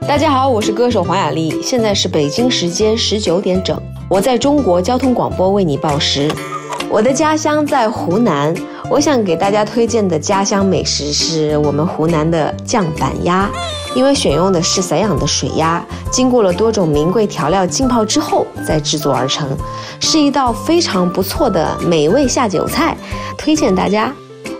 大家好，我是歌手黄雅莉，现在是北京时间19点整，我在中国交通广播为你报时。我的家乡在湖南，我想给大家推荐的家乡美食是我们湖南的酱板鸭，因为选用的是散养的水鸭，经过了多种名贵调料浸泡之后再制作而成，是一道非常不错的美味下酒菜，推荐大家。